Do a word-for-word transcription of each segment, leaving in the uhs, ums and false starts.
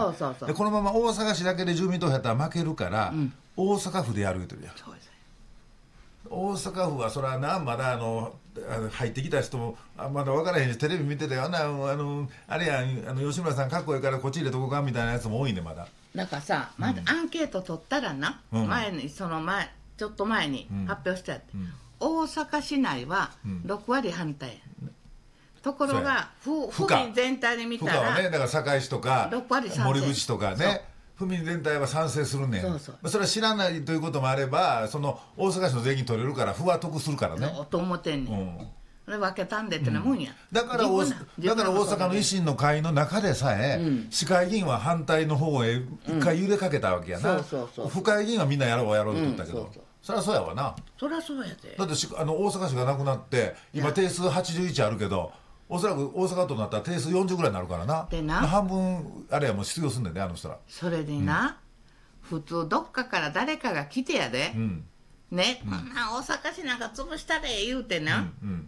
そうそうそう。 でこのまま大阪市だけで住民投票やったら負けるから、うん、大阪府でやる言うてるやん。そうです。大阪府はそれはな、まだあの入ってきた人もまだ分からへんし、テレビ見ててあんなあのあれやん、あの吉村さんかっこいいからこっち入れとこうかみたいなやつも多いねまだ。 だからさ、まずアンケート取ったらな、うん、前にその前ちょっと前に発表してあって、うん、大阪市内はろくわり反対、うん、ところが府民全体で見たら、 府はね、だから堺市とか森口とかね、府民全体は賛成するねん。そうそう、それは知らないということもあれば、その大阪市の税金取れるから府は得するからねと思ってんねん、うん、それ分けたんでってなもんや、 うん、だから大だから大阪の維新の会の中でさえ、うん、市会議員は反対の方へ一回揺れかけたわけやな、うん、そうそうそう、府会議員はみんなやろうやろうと言ったけど、うん、そうそう、そりゃそうやわな。 そりゃそうやで。 だってあの大阪市がなくなって今定数はちじゅういちあるけど、おそらく大阪となったら定数よんじゅうぐらいになるからな。でな、半分あれやもう失業すんねんね、あの人ら。 それでな、うん、普通どっかから誰かが来てやで、うん、ね、こ、うん、んな大阪市なんか潰したれ言うてな、うんうん、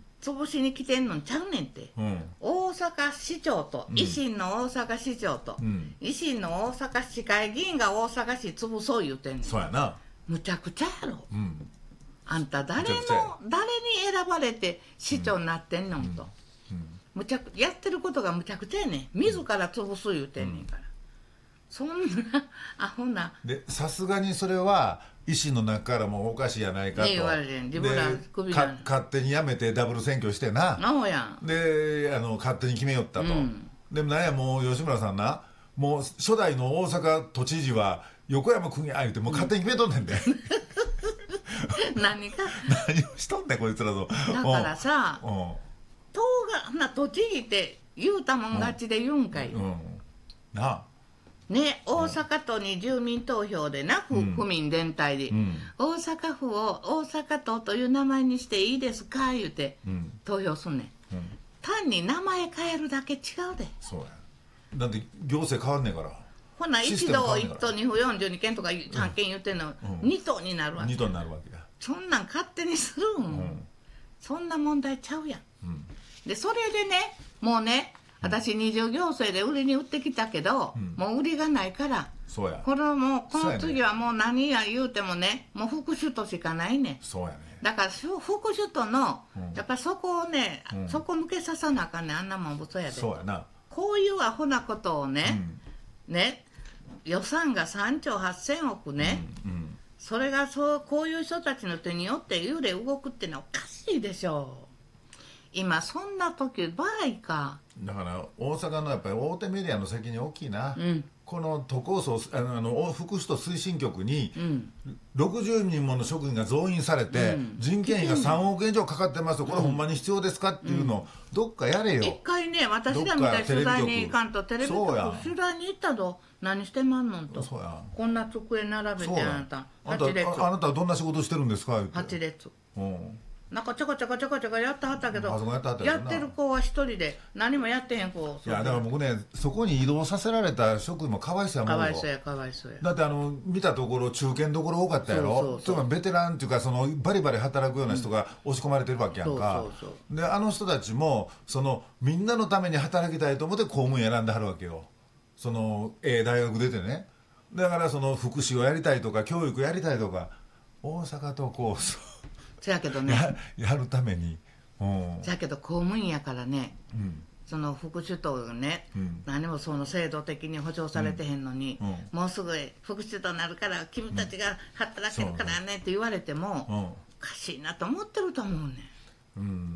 潰しに来てんのんちゃうねんって、うん、大阪市長と、維新の大阪市長と、うん、維新の大阪市会議員が大阪市潰そう言うてんねん。 そうやな、 むちゃくちゃやろ、うん、あんた誰の誰に選ばれて市長になってんの、うん、と、うん、むちゃくやってることがむちゃくちゃやねん。自ら潰す言うてんねんから、うん、そんなアホな。 でさすがにそれは維新の中からもおかしいやないかと、 言われてん、自分ら首が勝手に辞めてダブル選挙してな、 なおやんであの勝手に決めよったと、うん、でもなんやもう吉村さんな、もう初代の大阪都知事は横山君や言うてもう勝手に決めとんねんで、 うん、何か何をしとんねんこいつらと。 だからさ、うん、党がな都知事って言うたもん勝ちで言うんかい、うんうん、なあね、大阪都に住民投票でな、うん、府民全体で、うん、大阪府を大阪都という名前にしていいですか言うて、うん、投票すんねん、うん、単に名前変えるだけ違うで。 そうや、だって行政変わんねんから。 ほな一党一党二府よんじゅうにけんとかさんけん言ってんの、うん、に党になるわけ。 に党になるわけや。 そんなん勝手にするん、うん、そんな問題ちゃうやん、うん、でそれでね、もうね、私二重行政で売りに売ってきたけど、うん、もう売りがないから、 そうや、 これもうこの次はもう何や言うてもね、もう副首都しかないね。 そうやね。 だから副首都の、うん、やっぱそこをね、うん、そこ抜けささなあかんねん、あんなもん嘘やで。 そうやな。 こういうアホなことをね、うん、ね、予算がさんちょうはっせんおくね、うんうん、それがそうこういう人たちの手によって幽霊動くってのはおかしいでしょう。今そんな時場合か。 だから大阪のやっぱり大手メディアの責任大きいな、うん、この都構想あのあの副首都推進局にろくじゅうにんもの職員が増員されて、うん、人件費がさんおくえん以上かかってますと、これほんまに必要ですかっていうのをどっかやれよ。 一回ね、私らみたいに取材に行かんと、テレビ局取材に行ったと、何してまんのんと、そうや、こんな机並べて、あなたあなたあなたはどんな仕事してるんですか言ってはち列、うん、なんかちょこちょこちょこちょこやってはったけど、やってる子は一人で何もやってへん子。 いやだから僕ね、そこに移動させられた職員もかわいそうやもん。 かわいそうやかわいそうや。 だってあの見たところ中堅どころ多かったやろ。そうそうそう、それベテランっていうかそのバリバリ働くような人が押し込まれてるわけやんか、うん、そうそうそう。であの人たちもそのみんなのために働きたいと思って公務員選んではるわけよ。そのええ大学出てね。だからその福祉をやりたいとか教育やりたいとか、大阪都構想そやけどねや, やるために、うん、 そやけど公務員やからね、うん、その副首都がね、うん、何もその制度的に保障されてへんのに、うんうん、もうすぐ副首都になるから君たちが働けるからねって言われても、うん、おかしいなと思ってると思うね、うん、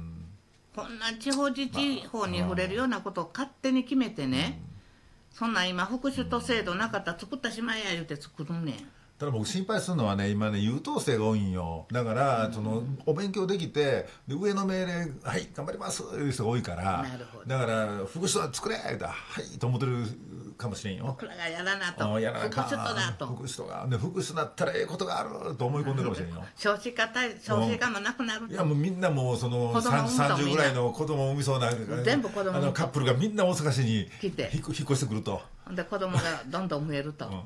こんな地方自治法に触れるようなことを勝手に決めてね、うん、そんな今副首都制度なかったら作ったしまいや言うて作るねん。 ただ僕心配するのはね、今ね優等生が多いんよ。だから、うん、そのお勉強できてで上の命令はい頑張りますいう人が多いから、なるほど、だから副首都は作れ言うたらはいと思ってるかもしれんよ。 僕らがやらなと、やらな副首都だと、 副首都がで副首都だったらええことがあると思い込んでるかもしれんよ。 少子化対少子化もなくなると、 いやもうみんなもうそのさんじゅうぐらいの子供を産みそうな全部子供あのカップルがみんな大阪市に引っ越してくると、 で子供がどんどん増えると、うん、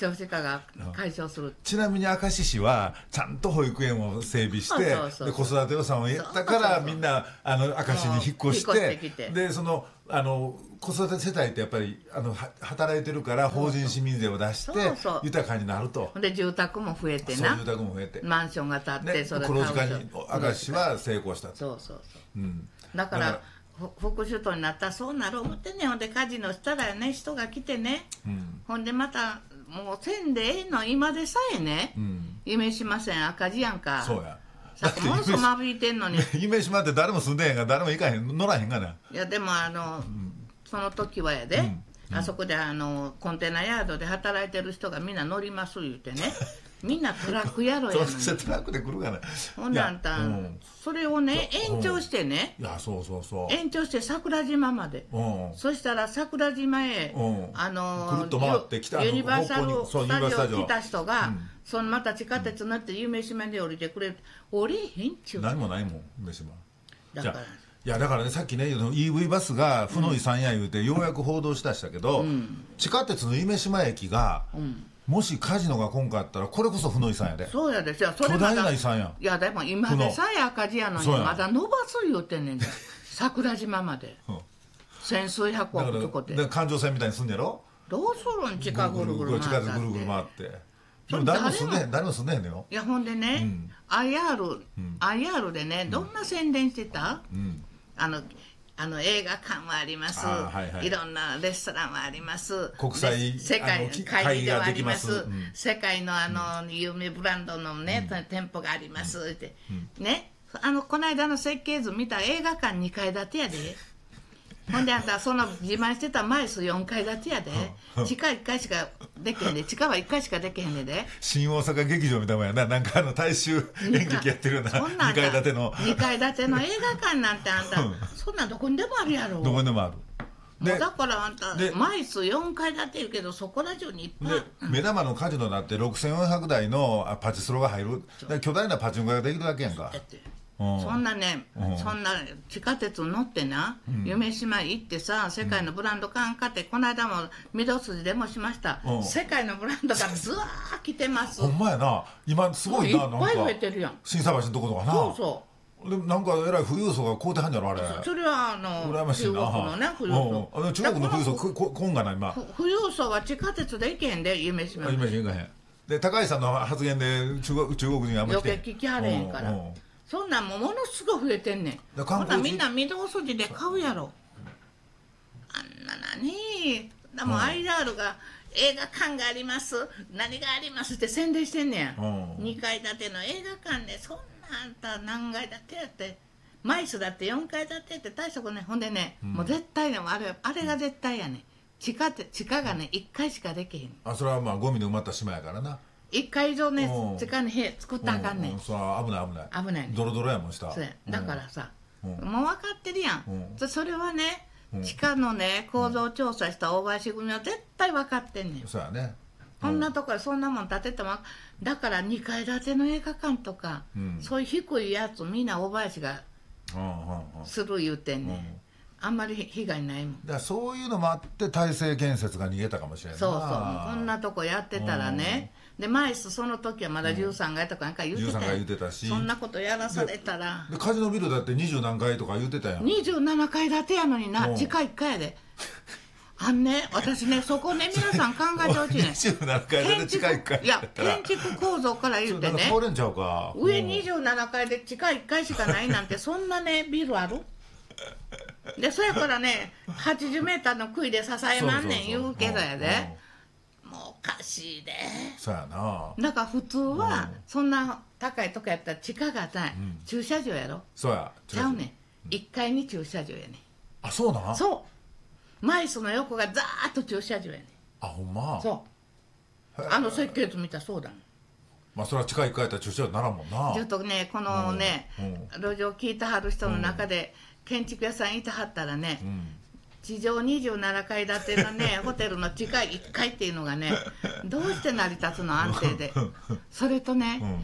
少子化が解消する。 ちなみに明石市はちゃんと保育園を整備してで子育て予算を得たからみんなあの明石に引っ越してでそのあの子育て世帯ってやっぱりあの働いてるから法人市民税を出して豊かになると。 で住宅も増えてな、 住宅も増えてマンションが建って、 それ黒字化に明石市は成功したと。 そうそうそう、うん、だから副首都になったらそうなる思ってね。ほんでカジノしたらね人が来てね、うん、ほんでまたもうせんでええの今でさえね、うん、夢しません赤字やんか。 そうやさっきものすごく間引いてんのに夢しまって誰も住んでへんが誰も行かへん乗らへんがな。 いやでもあの、うん、その時はやで、うんうん、あそこであのコンテナヤードで働いてる人がみんな乗ります言うてねみんなトラックやろやのにトラックで来るかな。 ほんであんた、うん、それをね延長してね、 いやそうそうそう延長して桜島まで、うん、そしたら桜島へ、うん、あのくるっと回ってきたユニバーサルスタジオ来た人が、うん、そのまた地下鉄乗って夢島で降りてくれる、降りへんちゅう。 何もないもん夢島だからいやだからねさっきね イーブイ バスが負の遺産や言うてようやく報道しだしたけど、うん、地下鉄の夢島駅が、うんもしカジノが今回あったらこれこそ負の遺産やで。 そうやでしょ。 巨大な遺産や。 いやでも今でさえ赤字やのにまだ伸ばす言うてんねんで桜島まで、うん、千数百億とこでだから環状線みたいにすんねやろ。 どうするん地下ぐるぐる回って地下ぐるぐる回ってでも誰も住んでへん誰も住んでへんのよ。 いやほんでね、うん、アイアール、うん、アイアール でねどんな宣伝してた、うん、あのあの映画館はあります、はいはい、いろんなレストランはあります、 国際世界会議ではあります、うん、世界のあの、うん、有名ブランドのね、うん、店舗があります、うん、って、うん、ねあのこの間の設計図見たら映画館にかい建てやでほんであんたその自慢してたマイスよんかい建てやで地下いっかいしかできへんで地下はいっかいしかできへんでで新大阪劇場みたいなもんやな。なんかあの大衆演劇やってるようなにかい建てのにかい建ての映画館なんてあんたそんなんどこにでもあるやろ。 どこにでもある。 もうだからあんたマイスよんかい建てるけどそこら中にいっぱい、 うん、目玉のカジノだってろくせんよんひゃくだいのパチスロが入る巨大なパチンコができるだけやんか。 そんなね、うん、そんな地下鉄乗ってな、うん、夢島行ってさ世界のブランド缶買って、うん、この間も御堂筋でもしました、うん、世界のブランドがずわー来てます。 ほんまやな今すごいな。 いっぱい増えてるやん心斎橋のとことかな。 そうそうでなんかえらい富裕層が買うてはんじゃろあれ。 それはあの羨ましいな中国のね富裕層、 うん、あの中国の富裕層ここんがな今富裕層は地下鉄で行けへんで夢島夢島行かへんで高橋さんの発言で中国中国人あんまり来て余計聞きはれへんから、うんうんそんなんもものすごい増えてんねん。ほなみんな御堂筋で買うやろ。あんななにでも アイアール が映画館があります何がありますって宣伝してんねん、うん、にかい建ての映画館でそんなあんた何階建てやってマイスだってよんかい建てって大したことね。ほんでね、うん、もう絶対ねあれあれが絶対やねん。地下って地下がねいっかいしかできへん。 あそれはまあゴミで埋まった島やからな。 いっかい以上ね地下に部屋作ったらあかんねん。 それは危ない危ない危ないねドロドロやもんした。 だからさ、うん、もう分かってるやん、うん、それはね、うん、地下のね構造調査した大林組は絶対分かってんねん。 そうやね。 こんなとこでそんなもん建ててもだからにかい建ての映画館とか、うん、そういう低いやつみんな大林がする言うてんねん、うんあんまり被害ないもん。 だからそういうのもあって大成建設が逃げたかもしれない。 そうそうこんなとこやってたらね、でマイスその時はまだじゅうさんがいとかなんか言ってた、 じゅうさんがい言ってたしそんなことやらされたらでカジノビルだってにじゅうなんかいとか言ってたやん。 にじゅうななかい建てやのにな地下いっかいやであんね私ねそこね皆さん考えてほしいねにじゅうななかい建て地下いっかいいや建築構造から言ってねれんちゃうか上にじゅうななかいで地下いっかいしかないなんてそんなねビルあるでそやからねはちじゅうメーターの杭で支えまんねん言うけどやでもうおかしいで。 そうやな。 だから普通はそんな高いとこやったら地下がない、うん、駐車場やろ。 そうやちゃうねんいっかいに駐車場やねん。 あそうな。 そうマイスの横がザーッと駐車場やねん。 あほんま。 そうあの設計図見たらそうだもん。 まあそれは地下いっかいやったら駐車場にならんもんな。 ちょっとねこのね、うん、路上聞いてはる人の中で、うん建築屋さんいてはったらね、うん、地上にじゅうななかい建てのねホテルの地下いっかいっていうのがねどうして成り立つの安定でそれとね、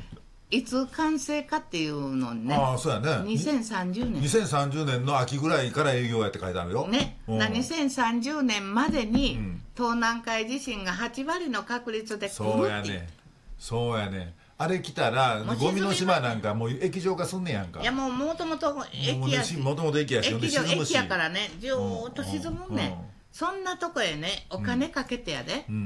いつ完成かっていうのね。 ああ、そうやね。 にせんさんじゅうねん。 にせんさんじゅうねんの秋ぐらいから営業やって書いてあるよ。 ね。なにせんさんじゅうねんまでに、うん、東南海地震がはちわりの確率で来るって。 そうやね。そうやね。あれ来たらゴミの島なんかもう液状化すんねやんか。 いやもうもともと駅やし、 もともと駅やし、 駅駅やからね、ずーっと沈むね、うんうん、そんなとこへねお金かけてやで、うん